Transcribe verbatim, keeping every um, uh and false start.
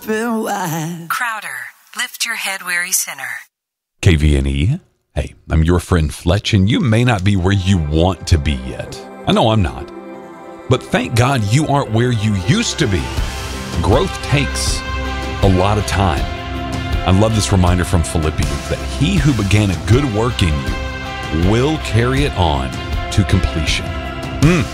open wide. Crowder, lift your head, weary sinner. K V N E. Hey, I'm your friend Fletch, and you may not be where you want to be yet. I know I'm not. But thank God you aren't where you used to be. Growth takes a lot of time. I love this reminder from Philippians that he who began a good work in you will carry it on to completion. Mm.